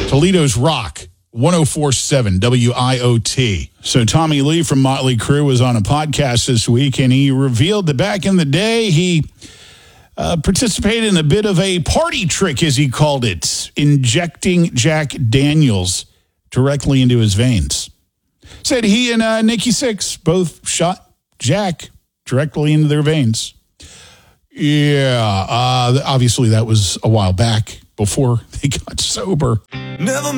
Toledo's Rock, 104.7 WIOT. So Tommy Lee from Motley Crue was on a podcast this week, and he revealed that back in the day, he participated in a bit of a party trick, as he called it, injecting Jack Daniels directly into his veins. Said he and Nikki Sixx both shot Jack directly into their veins. Yeah, obviously that was a while back before they got sober. Never